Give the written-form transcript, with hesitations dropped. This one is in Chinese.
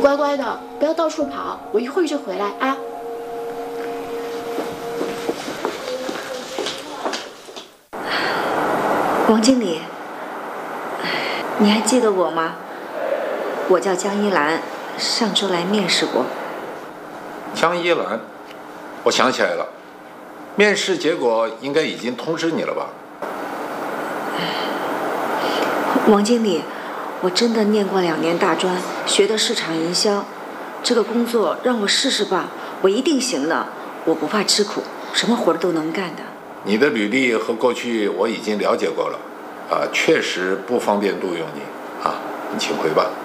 乖乖的，不要到处跑，我一会儿就回来啊。 王经理，你还记得我吗？我叫江一兰，上周来面试过。 江一兰，我想起来了，面试结果应该已经通知你了吧？ 王经理，我真的念过2年大专，学的市场营销，这个工作让我试试吧，我一定行的，我不怕吃苦，什么活都能干的。 你的履历和过去我已经了解过了，确实不方便录用你啊，你请回吧。